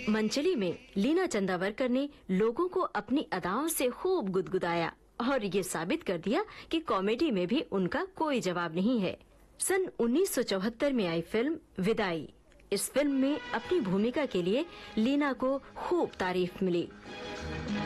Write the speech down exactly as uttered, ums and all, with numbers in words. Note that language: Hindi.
मंचली में लीना चंदावरकर ने लोगों को अपनी अदाओं से खूब गुदगुदाया और ये साबित कर दिया कि कॉमेडी में भी उनका कोई जवाब नहीं है। सन उन्नीस सौ चौहत्तर में आई फिल्म विदाई। इस फिल्म में अपनी भूमिका के लिए लीना को खूब तारीफ मिली।